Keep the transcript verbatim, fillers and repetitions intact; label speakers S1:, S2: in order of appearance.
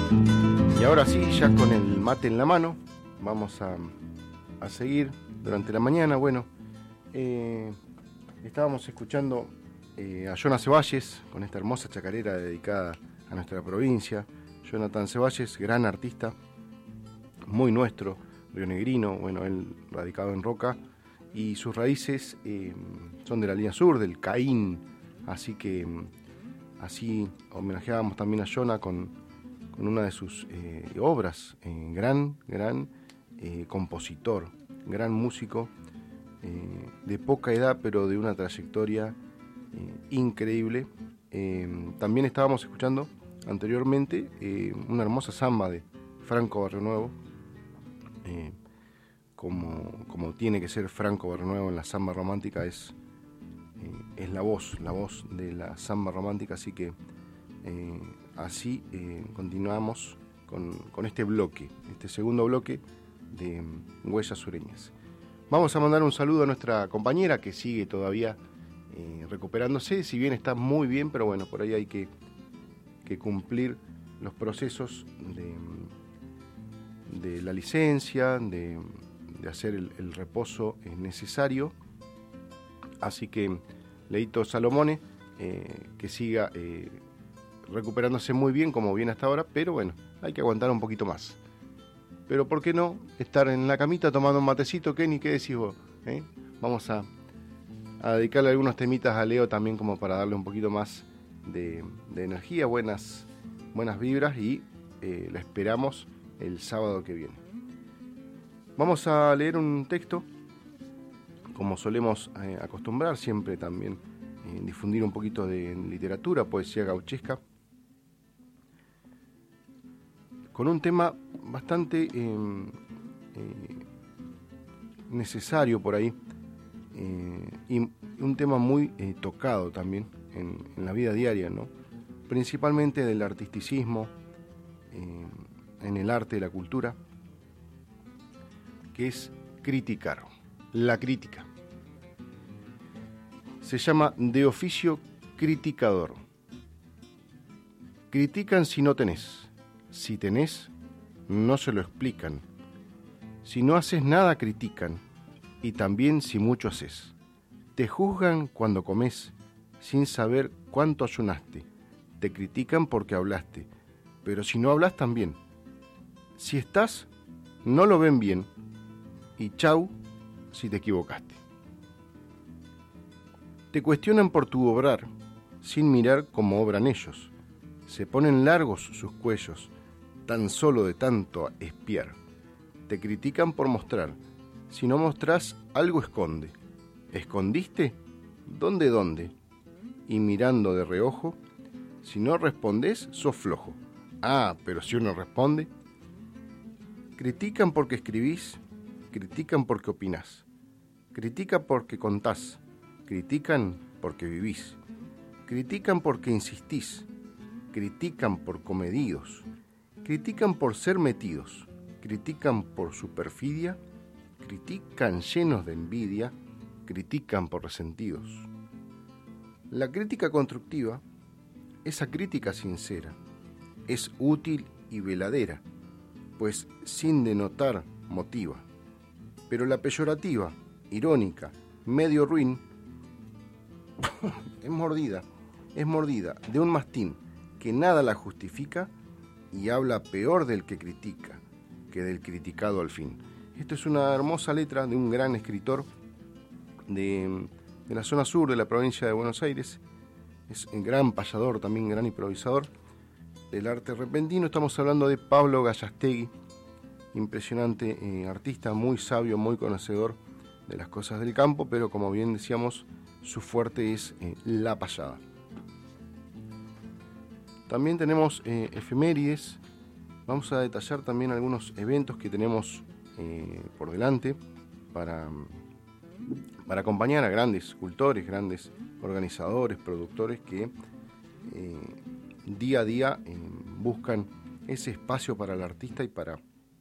S1: Y ahora sí, ya con el mate en la mano, vamos a, a seguir durante la mañana. Bueno, eh, estábamos escuchando eh, a Jonathan Ceballos con esta hermosa chacarera dedicada a nuestra provincia. Jonathan Ceballos, gran artista, muy nuestro, rionegrino, bueno, él radicado en Roca, y sus raíces eh, son de la línea sur, del Caín, así que así homenajeábamos también a Jonah con, con una de sus eh, obras, eh, gran, gran eh, compositor, gran músico, eh, de poca edad pero de una trayectoria eh, increíble. Eh, también estábamos escuchando anteriormente eh, una hermosa samba de Franco Barrionuevo, eh, como, como tiene que ser Franco Barrionuevo en la samba romántica, es, eh, es la voz, la voz de la samba romántica, así que eh, así eh, continuamos con, con este bloque, este segundo bloque de Huellas Sureñas. Vamos a mandar un saludo a nuestra compañera que sigue todavía eh, recuperándose, si bien está muy bien, pero bueno, por ahí hay que, que cumplir los procesos de, de la licencia, de, de hacer el, el reposo necesario. Así que Leito Salomone, eh, que siga eh, recuperándose muy bien, como viene hasta ahora, pero bueno, hay que aguantar un poquito más. Pero ¿por qué no estar en la camita tomando un matecito, Kenny? ¿Qué decís vos? ¿Eh? Vamos a, a dedicarle algunos temitas a Leo también como para darle un poquito más de, de energía, buenas, buenas vibras, y eh, la esperamos el sábado que viene. Vamos a leer un texto, como solemos eh, acostumbrar siempre también, eh, difundir un poquito de literatura, poesía gauchesca, con un tema bastante eh, eh, necesario por ahí, eh, y un tema muy eh, tocado también en, en la vida diaria, ¿no? Principalmente del artisticismo, eh, en el arte, la cultura, que es criticar, la crítica. Se llama de oficio criticador. Critican si no tenés. Si tenés, no se lo explican. Si no haces nada, critican. Y también si mucho haces. Te juzgan cuando comes, sin saber cuánto ayunaste. Te critican porque hablaste. Pero si no hablas, también. Si estás, no lo ven bien. Y chau, si te equivocaste. Te cuestionan por tu obrar, sin mirar cómo obran ellos. Se ponen largos sus cuellos, tan solo de tanto espiar. Te critican por mostrar. Si no mostrás, algo esconde. ¿Escondiste? ¿Dónde, dónde? Y mirando de reojo, si no respondés, sos flojo. Ah, pero si uno responde. Critican porque escribís, critican porque opinás. Critican porque contás, critican porque vivís. Critican porque insistís, critican por comedidos. Critican por ser metidos, critican por su perfidia, critican llenos de envidia, critican por resentidos. La crítica constructiva, esa crítica sincera, es útil y veladera, pues sin denotar motiva. Pero la peyorativa, irónica, medio ruin, es mordida, es mordida de un mastín que nada la justifica y habla peor del que critica que del criticado al fin. Esto es una hermosa letra de un gran escritor de, de la zona sur de la provincia de Buenos Aires. Es un gran payador, también gran improvisador del arte repentino. Estamos hablando de Pablo Gallástegui, impresionante eh, artista, muy sabio, muy conocedor de las cosas del campo, pero como bien decíamos, su fuerte es eh, la payada. También tenemos eh, efemérides. Vamos a detallar también algunos eventos que tenemos eh, por delante para, para acompañar a grandes escultores, grandes organizadores, productores que eh, día a día eh, buscan ese espacio para el artista y para